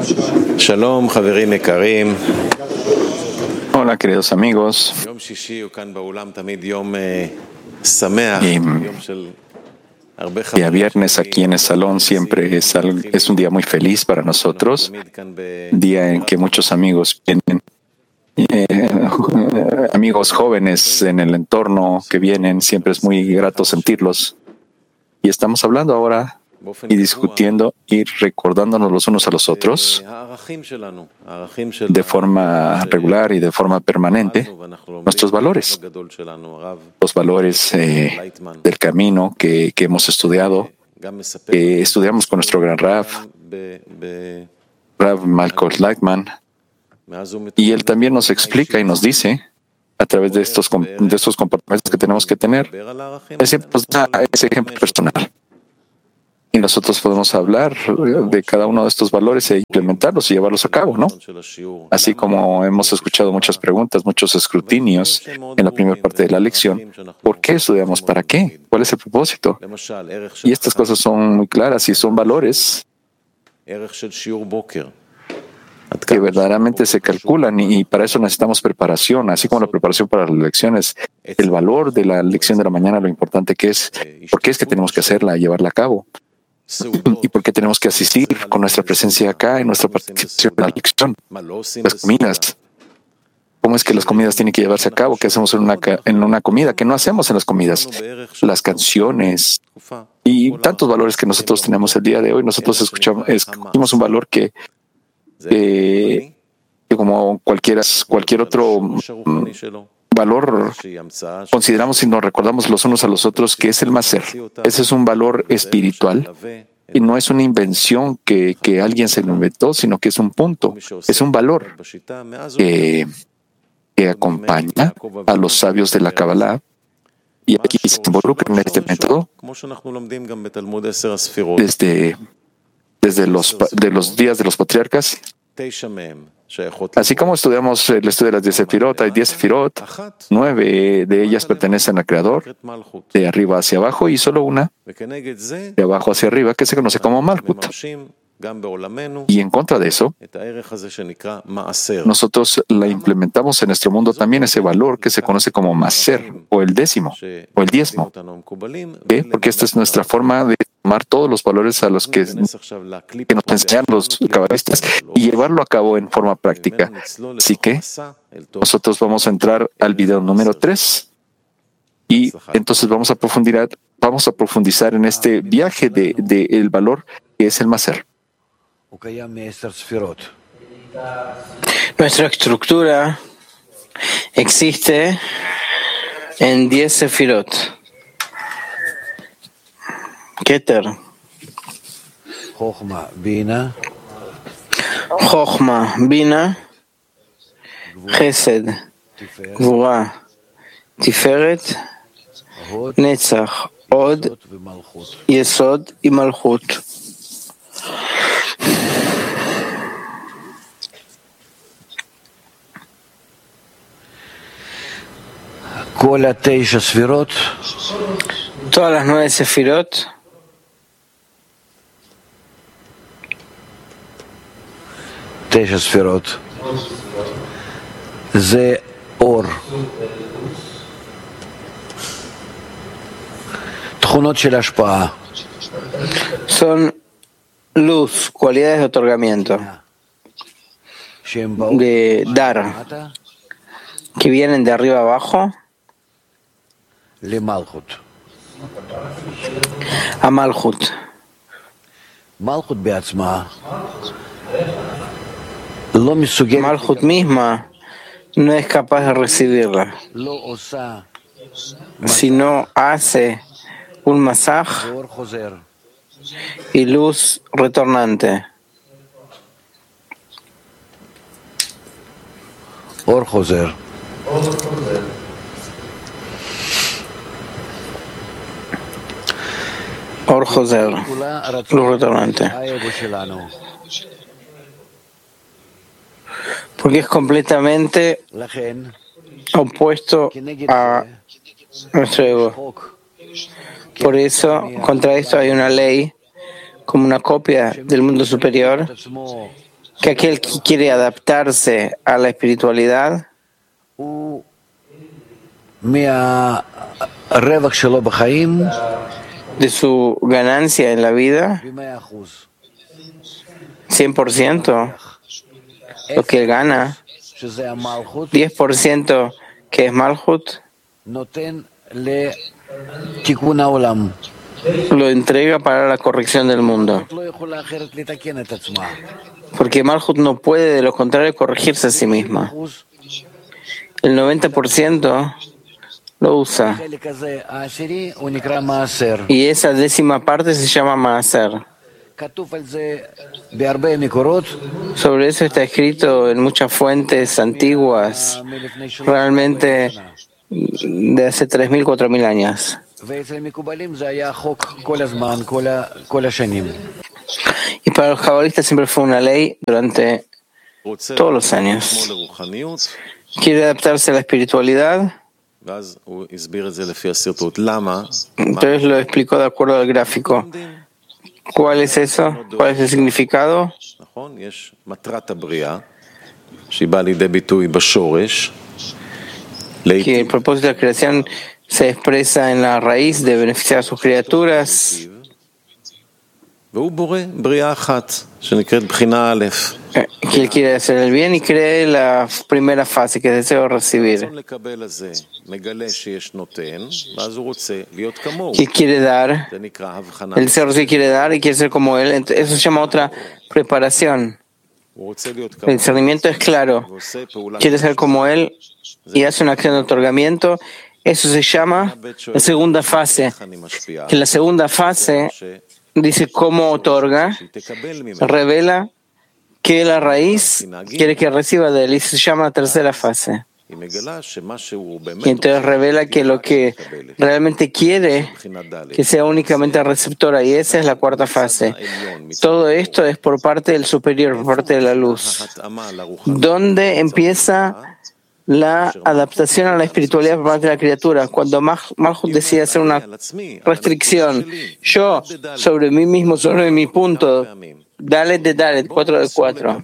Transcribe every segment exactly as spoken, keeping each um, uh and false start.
Shalom, חברים יקרים. Hola, queridos amigos. יום שישי הוא כאן באולם תמיד יום שמח, יום של הרבה חברים. Día viernes aquí en el salón siempre es, al- es un día muy feliz para nosotros, día en que muchos amigos vienen, eh, amigos jóvenes en el entorno que vienen, siempre es muy grato sentirlos. Y estamos hablando ahora y discutiendo y recordándonos los unos a los otros de forma regular y de forma permanente nuestros valores, los valores eh, del camino que, que hemos estudiado, que estudiamos con nuestro gran Rav, Rav Malcolm Lightman, y él también nos explica y nos dice a través de estos, com- de estos comportamientos que tenemos que tener, ese, pues, da ese ejemplo personal. Y nosotros podemos hablar de cada uno de estos valores e implementarlos y llevarlos a cabo, ¿no? Así como hemos escuchado muchas preguntas, muchos escrutinios en la primera parte de la lección. ¿Por qué estudiamos? ¿Para qué? ¿Cuál es el propósito? Y estas cosas son muy claras y son valores que verdaderamente se calculan y para eso necesitamos preparación, así como la preparación para las lecciones, el valor de la lección de la mañana, lo importante que es, por qué es que tenemos que hacerla y llevarla a cabo. ¿Y por qué tenemos que asistir con nuestra presencia acá en nuestra participación en la lección? Las comidas. ¿Cómo es que las comidas tienen que llevarse a cabo? ¿Qué hacemos en una, ca- en una comida? ¿Qué no hacemos en las comidas? Las canciones y tantos valores que nosotros tenemos el día de hoy. Nosotros escuchamos, escuchamos un valor que, eh, que como cualquiera, cualquier otro mm, valor, consideramos y nos recordamos los unos a los otros que es el más ser. Ese es un valor espiritual y no es una invención que, que alguien se lo inventó, sino que es un punto, es un valor que, que acompaña a los sabios de la Kabbalah y aquí se involucra en este método desde, desde los, pa- de los días de los patriarcas. Así como estudiamos el estudio de las diez sefirot, hay diez sefirot, nueve de ellas pertenecen al Creador, de arriba hacia abajo, y solo una de abajo hacia arriba, que se conoce como Malkut. Y en contra de eso, nosotros la implementamos en nuestro mundo también ese valor que se conoce como Maser, o el décimo, o el diezmo. ¿Por qué? Porque esta es nuestra forma de tomar todos los valores a los que, que nos enseñan los cabalistas y llevarlo a cabo en forma práctica. Así que nosotros vamos a entrar al video número tres y entonces vamos a profundizar, vamos a profundizar en este viaje de, de el valor que es el Maser. Nuestra estructura existe en diez sefirot. Keter, Chochma, Bina, Chochma, Bina, Chesed, Gvura, Tiferet, Netzach, Od, Yesod y Malchut. כל התשע ספירות Todas las nueve sefirot תשע ספירות זה אור, תכונות של השפעה, son luz, cualidades de otorgamiento, שהן באות de dar, למטה que vienen de arriba abajo למלכות. a Malchut. מלכות בעצמה לא מסוגלת, Malchut misma no es capaz de recibirla. לא עושה Si no hace un masaj אור חוזר. y luz retornante. אור חוזר. Or Joser, כולה luz רצון retornante. האגו שלנו. Porque es completamente לכן, opuesto כנגד a זה, nuestro ego. חוק Por eso, contra esto hay una ley, como una copia del mundo superior, עצמו que aquel que quiere adaptarse a la espiritualidad de su ganancia en la vida, cien por ciento lo que él gana, diez por ciento que es Malhut, lo entrega para la corrección del mundo. Porque Malhut no puede, de lo contrario, corregirse a sí misma. El noventa por ciento lo usa. Y esa décima parte se llama Maaser. Sobre eso está escrito en muchas fuentes antiguas, realmente de hace tres mil, cuatro mil años. Y para los cabalistas siempre fue una ley durante todos los años. Quiere adaptarse a la espiritualidad. Entonces lo explicó de acuerdo al gráfico. ¿Cuál es eso? ¿Cuál es el significado? Que el propósito de la creación se expresa en la raíz de beneficiar a sus criaturas. Que él quiere hacer el bien y cree la primera fase, que es deseo recibir. Que quiere dar, el deseo recibir quiere dar y quiere ser como él. Eso se llama otra preparación. El discernimiento es claro. Quiere ser como él y hace una acción de otorgamiento. Eso se llama la segunda fase. Que la segunda fase dice cómo otorga, revela que la raíz quiere que reciba de él y se llama tercera fase. Y entonces revela que lo que realmente quiere que sea únicamente receptora, y esa es la cuarta fase. Todo esto es por parte del superior, por parte de la luz, donde empieza la adaptación a la espiritualidad por parte de la criatura. Cuando Malhut decide hacer una restricción, yo sobre mí mismo, sobre mi punto, Dalet de Dalet, cuatro de cuatro.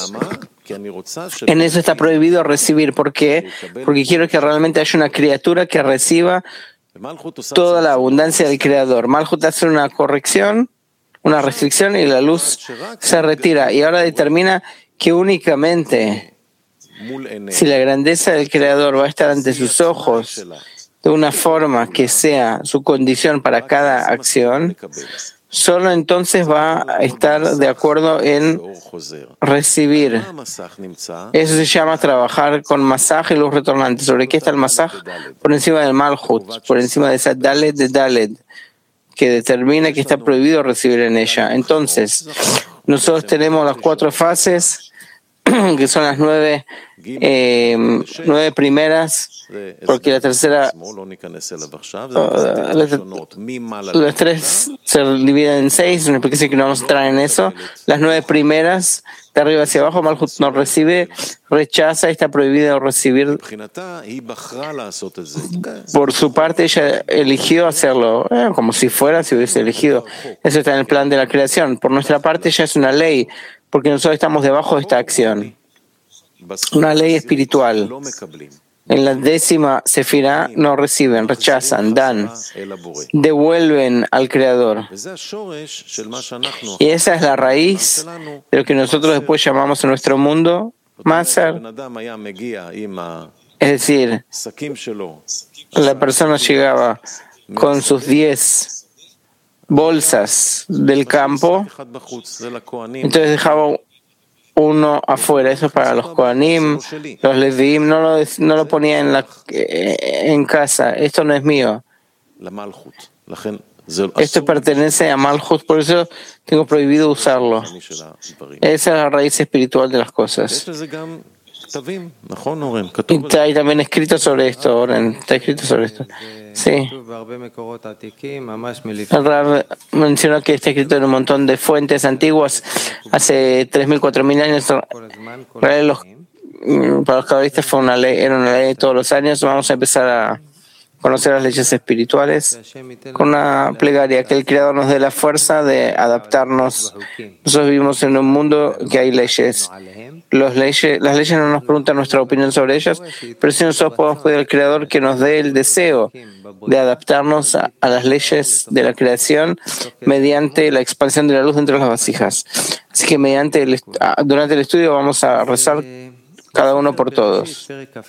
En eso está prohibido recibir. ¿Por qué? Porque quiero que realmente haya una criatura que reciba toda la abundancia del Creador. Malhut hace una corrección, una restricción, y la luz se retira. Y ahora determina que únicamente si la grandeza del Creador va a estar ante sus ojos de una forma que sea su condición para cada acción, solo entonces va a estar de acuerdo en recibir. Eso se llama trabajar con masaj y luz retornante. ¿Sobre qué está el masaj? Por encima del Malhut, por encima de esa Dalet de Dalet, que determina que está prohibido recibir en ella. Entonces, nosotros tenemos las cuatro fases, que son las nueve, eh, nueve primeras, porque la tercera, uh, las tres se dividen en seis, una explicación que no vamos a entrar en eso. Las nueve primeras, de arriba hacia abajo, Malhut no recibe, rechaza y está prohibido recibir. Por su parte, ella eligió hacerlo, eh, como si fuera, si hubiese elegido. Eso está en el plan de la creación. Por nuestra parte, ya es una ley, porque nosotros estamos debajo de esta acción. Una ley espiritual. En la décima sefirá no reciben, rechazan, dan, devuelven al Creador. Y esa es la raíz de lo que nosotros después llamamos en nuestro mundo Maaser. Es decir, la persona llegaba con sus diez bolsas del campo, entonces dejaba uno afuera. Eso es para los Kohanim, los Leviim, no lo, no lo ponía en, la, en casa. Esto no es mío. Esto pertenece a Malhut, por eso tengo prohibido usarlo. Esa es la raíz espiritual de las cosas. Y está ahí también escrito sobre esto, Oren. Está escrito sobre esto. Sí. El Rav mencionó que está escrito en un montón de fuentes antiguas, hace tres mil, cuatro mil años. Los, para los cabalistas fue una ley, era una ley de todos los años. Vamos a empezar a conocer las leyes espirituales con una plegaria, que el Creador nos dé la fuerza de adaptarnos. Nosotros vivimos en un mundo que hay leyes. Los leyes las leyes no nos preguntan nuestra opinión sobre ellas, pero si nosotros podemos pedir al Creador que nos dé el deseo de adaptarnos a, a las leyes de la creación mediante la expansión de la luz dentro de las vasijas. Así que mediante el, durante el estudio vamos a rezar cada uno por todos.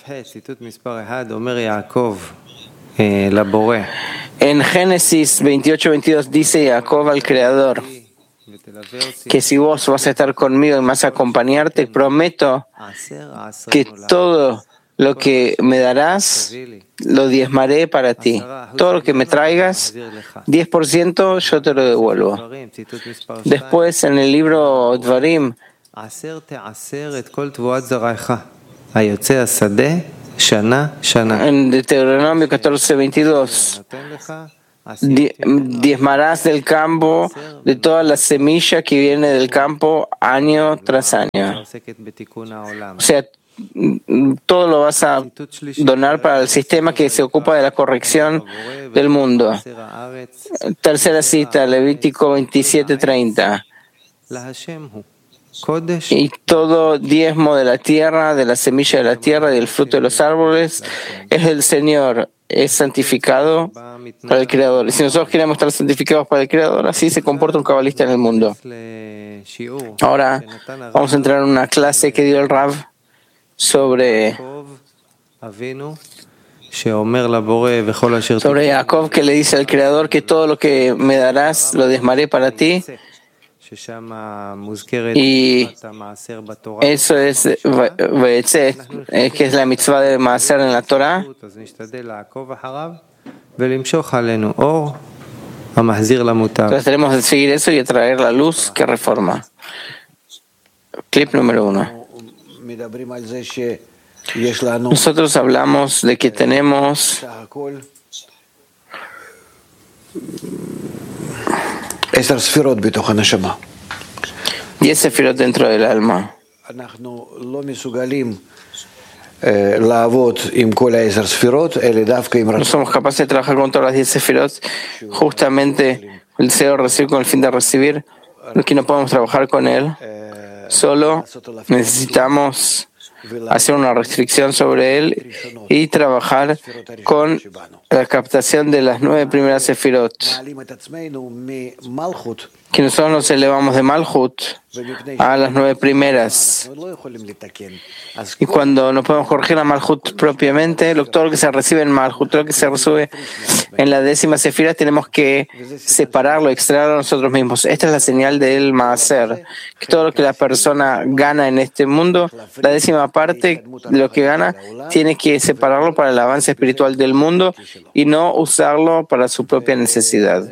En Génesis veintiocho veintidós dice Jacob al Creador que si vos vas a estar conmigo y me vas a acompañar, te prometo que todo lo que me darás lo diezmaré para ti. Todo lo que me traigas, diez por ciento yo te lo devuelvo. Después en el libro Dvarim, en Deuteronomio catorce veintidós, diezmarás del campo, de toda la semilla que viene del campo año tras año. O sea, todo lo vas a donar para el sistema que se ocupa de la corrección del mundo. Tercera cita, Levítico veintisiete treinta. Y todo diezmo de la tierra, de la semilla de la tierra y del fruto de los árboles es del Señor, es santificado para el Creador. Y si nosotros queremos estar santificados para el Creador, así se comporta un cabalista en el mundo. Ahora vamos a entrar en una clase que dio el Rav sobre sobre Jacob, que le dice al Creador que todo lo que me darás lo diezmaré para ti. Y eso es Vayetze, que es la mitzvah de Maaser en la Torah. Entonces tenemos que seguir eso y atraer la luz que reforma. Clip número uno. Nosotros hablamos de que tenemos diez sefirot dentro del alma. No somos capaces de trabajar con todas las diez sefirot, justamente el deseo de recibir con el fin de recibir, que no podemos trabajar con él. Solo necesitamos hacer una restricción sobre él y trabajar con la captación de las nueve primeras sefirot. Que nosotros nos elevamos de Malhut a las nueve primeras. Y cuando no podemos corregir a Malhut propiamente, todo lo que se recibe en Malhut, todo lo que se recibe en la décima sefira, tenemos que separarlo, extraerlo nosotros mismos. Esta es la señal del Maaser, que todo lo que la persona gana en este mundo, la décima parte de lo que gana, tiene que separarlo para el avance espiritual del mundo y no usarlo para su propia necesidad.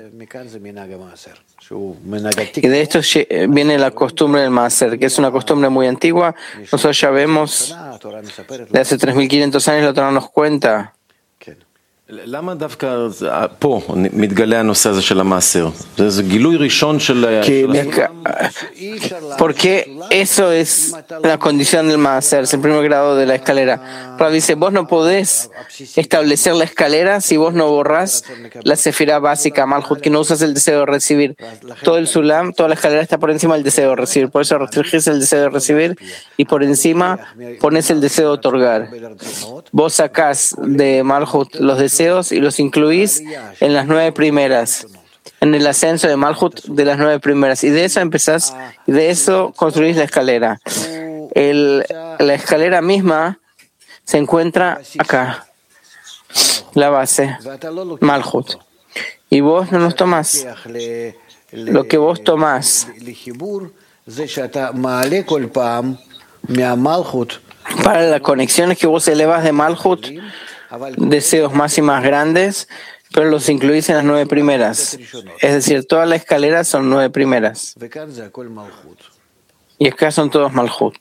Y de esto viene la costumbre del Maaser, que es una costumbre muy antigua. Nosotros ya vemos, de hace tres mil quinientos años, la Torah nos cuenta. למה דווקא פה מתגלה הנושא הזה של המעשר? זה גילוי ראשון של... Porque eso es la condición del Maaser, es el primer grado de la escalera. Rav dice, vos no podés establecer la escalera si vos no borrás la sefirá básica, Malhut, que no usas el deseo de recibir. Todo el Sulam, toda la escalera está por encima del deseo de recibir. Por eso restringís el deseo de recibir y por encima pones el deseo de otorgar. Vos sacás de Malhut los deseos y los incluís en las nueve primeras, en el ascenso de Malhut de las nueve primeras, y de eso empezás, y de eso construís la escalera. El, la escalera misma se encuentra acá, la base, Malhut, y vos no nos tomás. Lo que vos tomás para la conexión es que vos elevas de Malhut deseos más y más grandes, pero los incluís en las nueve primeras. Es decir, toda la escalera son nueve primeras. Y acá son todos Malhut.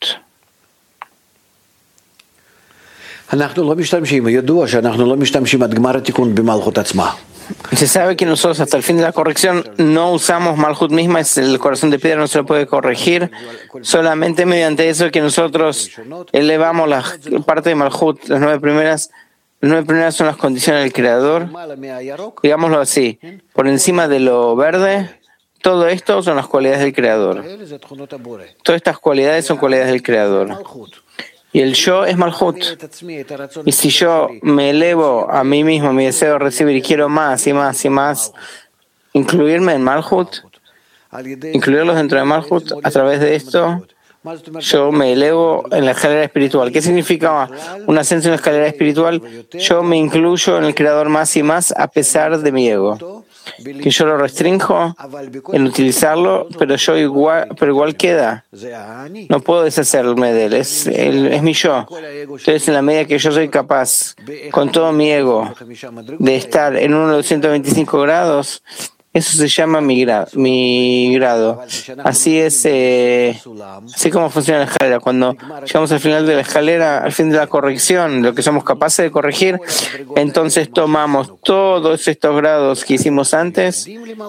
Se sabe que nosotros hasta el fin de la corrección no usamos Malhut misma, es el corazón de piedra, no se lo puede corregir. Solamente mediante eso que nosotros elevamos la parte de Malhut, las nueve primeras, Las nueve primeras son las condiciones del Creador, digámoslo así, por encima de lo verde, todo esto son las cualidades del Creador. Todas estas cualidades son cualidades del Creador. Y el yo es Malhut. Y si yo me elevo a mí mismo, mi deseo de recibir y quiero más y más y más, incluirme en Malhut, incluirlos dentro de Malhut, a través de esto, yo me elevo en la escalera espiritual. ¿Qué significa un ascenso en la escalera espiritual? Yo me incluyo en el Creador más y más a pesar de mi ego. Que yo lo restrinjo en utilizarlo, pero yo igual, pero igual queda. No puedo deshacerme de él. Es, él, es mi yo. Entonces, en la medida que yo soy capaz, con todo mi ego, de estar en uno de los ciento veinticinco grados, eso se llama mi, gra mi grado. Así es, eh, así como funciona la escalera. Cuando llegamos al final de la escalera, al fin de la corrección, lo que somos capaces de corregir, entonces tomamos todos estos grados que hicimos antes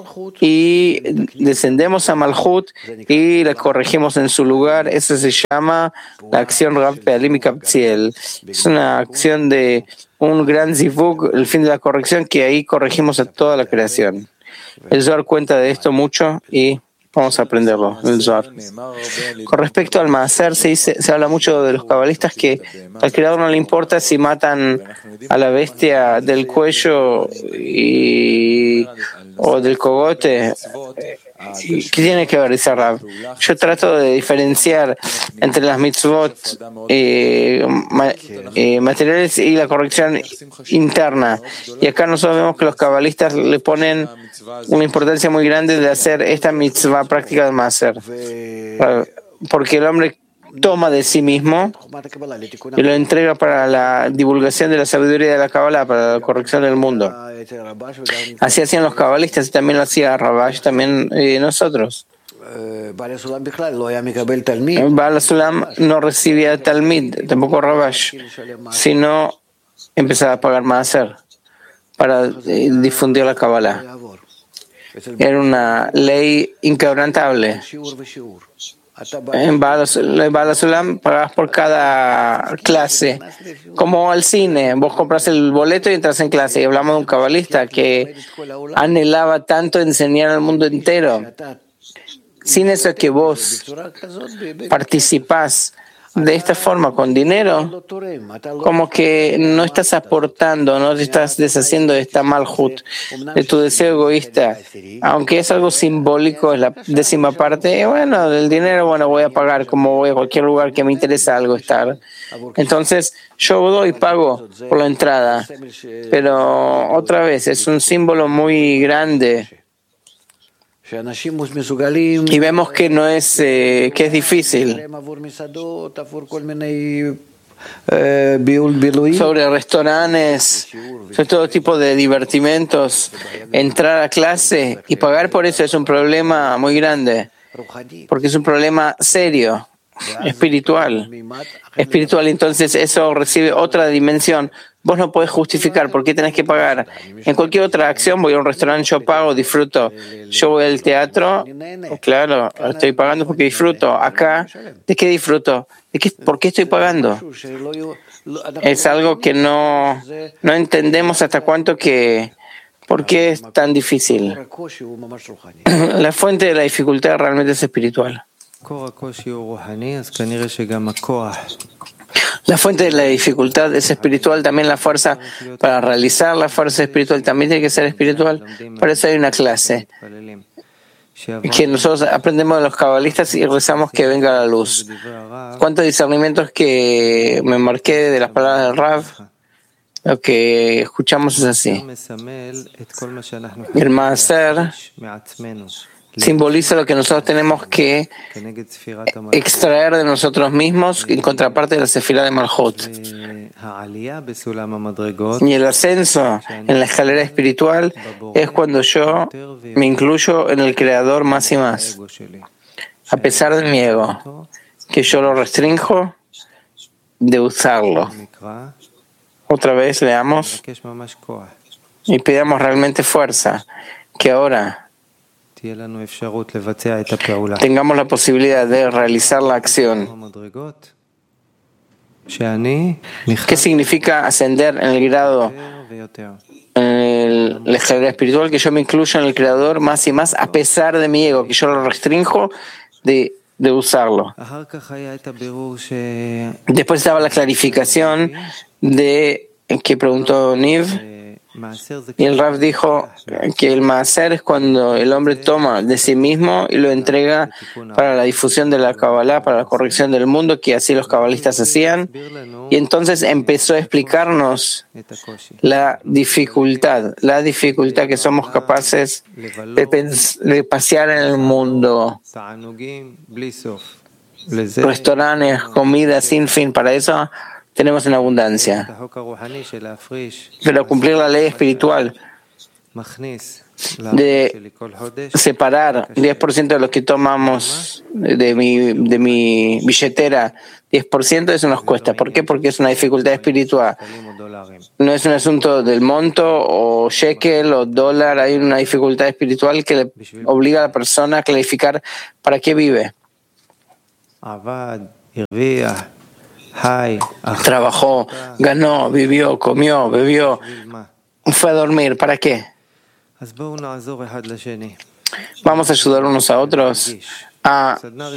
y descendemos a Malhut y la corregimos en su lugar. Eso se llama la acción Rav Pealim y Kapziel. Es una acción de un gran zivug, el fin de la corrección, que ahí corregimos a toda la creación. El Zohar cuenta de esto mucho y vamos a aprenderlo. El Zohar. Con respecto al Maaser, se, dice, se habla mucho de los cabalistas que al Creador no le importa si matan a la bestia del cuello y, o del cogote. ¿Qué tiene que ver, dice Rab? Yo trato de diferenciar entre las mitzvot eh, ma, eh, materiales y la corrección interna. Y acá nosotros vemos que los cabalistas le ponen una importancia muy grande de hacer esta mitzvah práctica de Maaser. Porque el hombre toma de sí mismo y lo entrega para la divulgación de la sabiduría de la Kabbalah, para la corrección del mundo. Así hacían los cabalistas y también lo hacía Rabash, también eh, nosotros. Baal Sulam no recibía Talmid, tampoco Rabash, sino empezaba a pagar Maaser para eh, difundir la Kabbalah. Era una ley inquebrantable. En Baal Sulam pagas por cada clase, como al cine. Vos compras el boleto y entras en clase. Y hablamos de un cabalista que anhelaba tanto enseñar al mundo entero. Sin eso que vos participás de esta forma con dinero, como que no estás aportando, no te estás deshaciendo de esta malhut, de tu deseo egoísta, aunque es algo simbólico, es la décima parte. Y bueno, del dinero, bueno, voy a pagar como voy a cualquier lugar que me interesa algo estar. Entonces yo doy y pago por la entrada, pero otra vez es un símbolo muy grande. Y vemos que no es eh, que es difícil. Sobre restaurantes, sobre todo tipo de divertimentos, entrar a clase y pagar por eso es un problema muy grande, porque es un problema serio, espiritual. Espiritual, entonces eso recibe otra dimensión. Vos no podés justificar por qué tenés que pagar. En cualquier otra acción, voy a un restaurante, yo pago, disfruto. Yo voy al teatro, claro, estoy pagando porque disfruto. Acá, ¿de qué disfruto? ¿De qué, ¿Por qué estoy pagando? Es algo que no, no entendemos hasta cuánto que... ¿Por qué es tan difícil? La fuente de la dificultad realmente es espiritual. La fuente de la dificultad es espiritual, también la fuerza para realizar la fuerza espiritual también tiene que ser espiritual. Por eso hay una clase que nosotros aprendemos de los cabalistas y rezamos que venga la luz. ¿Cuántos discernimientos que me marqué de las palabras del Rav? Lo que escuchamos es así. El Maaser simboliza lo que nosotros tenemos que extraer de nosotros mismos en contraparte de la Sefirá de Malhut. Y el ascenso en la escalera espiritual es cuando yo me incluyo en el Creador más y más, a pesar de mi ego, que yo lo restrinjo de usarlo. Otra vez leamos y pidamos realmente fuerza, que ahora tengamos la posibilidad de realizar la acción ¿Qué significa ascender en el grado, en el- la escalera espiritual? Que yo me incluyo en el Creador más y más a pesar de mi ego, que yo lo restrinjo de, de usarlo. Después estaba la clarificación de que preguntó Niv, y el Rav dijo que el Maaser es cuando el hombre toma de sí mismo y lo entrega para la difusión de la Kabbalah, para la corrección del mundo, que así los cabalistas hacían, y entonces empezó a explicarnos la dificultad, la dificultad que somos capaces de, pens- de pasear en el mundo. Restaurantes, comida sin fin, para eso tenemos en abundancia. Pero cumplir la ley espiritual de separar diez por ciento de lo que tomamos de mi, de mi billetera, diez por ciento, eso nos cuesta. ¿Por qué? Porque es una dificultad espiritual. No es un asunto del monto o shekel o dólar, hay una dificultad espiritual que le obliga a la persona a clarificar para qué vive. Trabajó, ganó, vivió, comió, bebió, fue a dormir. ¿Para qué? Vamos a ayudar unos a otros a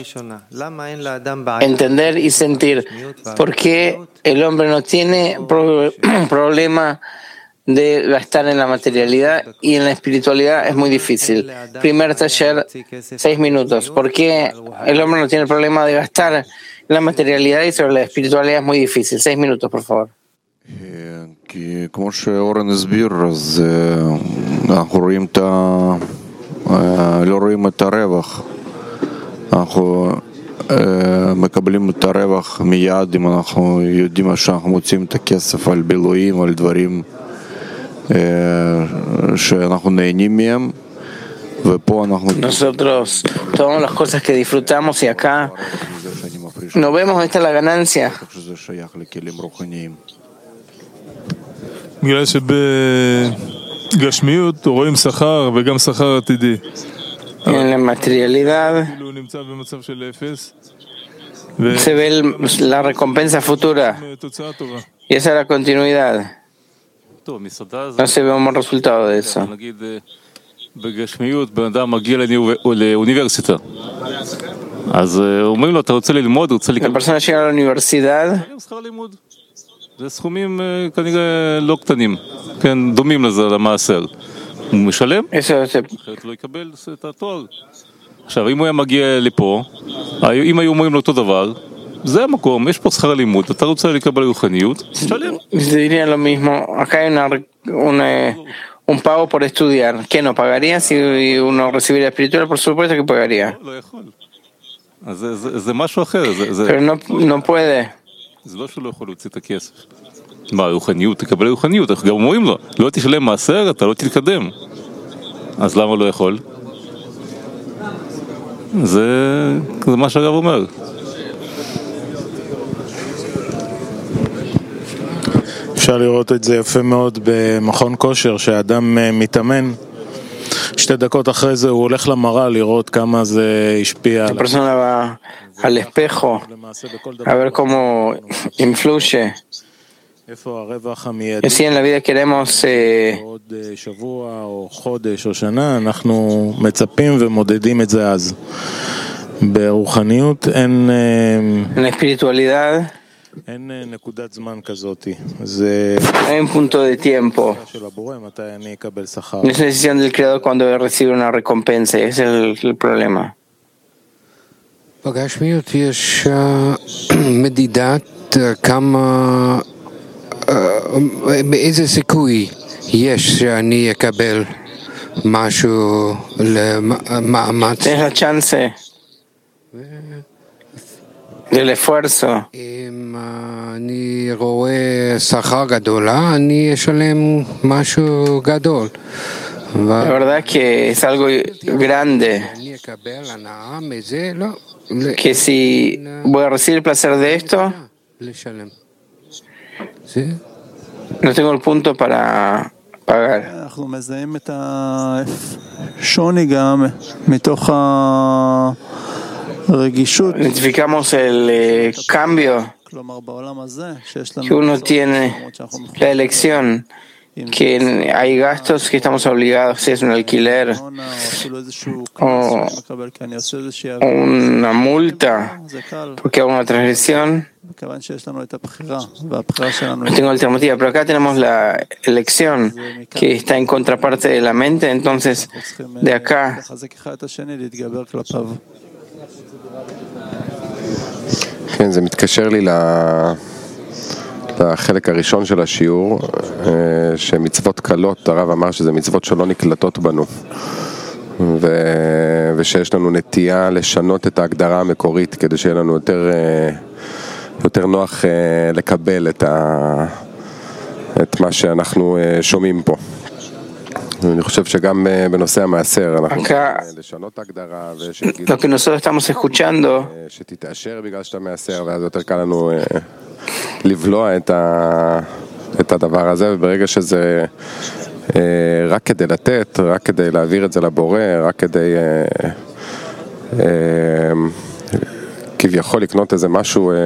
entender y sentir por qué el hombre no tiene pro- problema de gastar en la materialidad y en la espiritualidad es muy difícil. Primer taller, seis minutos. ¿Por qué el hombre no tiene problema de gastar en la materialidad y sobre la espiritualidad es muy difícil? Seis minutos, por favor. כי כמו שאורן הסביר, אז אנחנו רואים את ה... לא רואים את הרווח. אנחנו מקבלים את הרווח מיד אם אנחנו יודעים שאנחנו מוצאים את הכסף על בילויים, על דברים שאנחנו נהנים מהם. ופה אנחנו... Nosotros tomamos las cosas que disfrutamos y acá no vemos esta la ganancia. שזה שייך לכלים רוחניים. בגלל שבגשמיות רואים שכר וגם שכר עתידי. En la materialidad כאילו הוא נמצא במצב של אפס. se ve el- la recompensa futura ותוצאה טובה. y esa es la continuidad. טוב, מסעדה זה, No se ve un buen resultado de eso. נגיד, אה, בגשמיות בן אדם מגיע לאוניב- לאוניברסיטה. אז אה, אומרים לו, אתה רוצה ללמוד, רוצה La לקבל persona llega a la universidad, שכר לימוד. זה סכומים אה, כנראה לא קטנים, כן, דומים לזה, למעשר. הוא משלם, eso se, אחרת לא יקבל את התואר. עכשיו, אם הוא היה מגיע לפה, אם היו אומרים לו אותו דבר, זה המקום, יש פה שכר לימוד, אתה רוצה לקבל רוחניות, תשלם. se diría lo mismo. Acá hay una, una- un pago por estudiar. ¿Qué no pagaría si uno recibiera espiritual? Por supuesto que pagaría. לא יכול. אז זה, זה, זה משהו אחר, זה, זה, Pero no, no puede. זה לא שהוא לא יכול להוציא את הכסף. מה, רוחניות, תקבל רוחניות, אנחנו גם אומרים לו, לא תשלם מעשר, אתה לא תתקדם. אז למה לא יכול? זה, זה מה שהרב אומר. אפשר לראות את זה יפה מאוד במכון כושר, שהאדם מתאמן, שתי דקות אחרי זה הוא הולך למראה לראות כמה זה השפיע La עליו. persona va al espejo למעשה בכל a דבר, ver cómo influye. איפה הרווח Y המיידי, así en la vida queremos eh, עוד אה, שבוע או חודש או שנה, אנחנו מצפים ומודדים את זה אז. ברוחניות אין, אה, en la espiritualidad, אין אה, נקודת זמן כזאת. זה hay un punto de tiempo. של הבורא, מתי אני אקבל שכר. No es una decisión del creador cuando recibe una recompensa. Ese es el, el problema. בגשמיות יש אה, מדידת אה, כמה, אה, באיזה סיכוי יש שאני אקבל משהו למאמץ. Tienes la chance del esfuerzo. אם אה, אני רואה שכר גדולה, אני אשלם משהו גדול. La verdad que es algo grande. ואני אקבל הנאה מזה, לא. Que si voy a recibir el placer de esto, לשלם. זה? no tengo el punto para pagar. אנחנו מזהים את השוני גם מתוך הרגישות. Identificamos el eh, cambio que uno tiene la elección, que hay gastos que estamos obligados, si es un alquiler o una multa porque hago una transgresión, no tengo alternativa, pero acá tenemos la elección que está en contraparte de la mente, entonces de acá כן, זה מתקשר לי לחלק הראשון של השיעור, שמצוות קלות, הרב אמר שזה מצוות שלא נקלטות בנו, ושיש לנו נטייה לשנות את ההגדרה המקורית כדי שיהיה לנו יותר, יותר נוח לקבל את, ה, את מה שאנחנו שומעים פה. אני חושב שגם בנושא המעשר אנחנו לשנות הגדרה lo que nosotros estamos escuchando שתתאשר בגלל שאתה מעשר, ואז יותר קל לנו לבלוע את ה את הדבר הזה, וברגע שזה רק כדי לתת, רק כדי להעביר את זה לבורא, רק כדי כביכול לקנות איזה משהו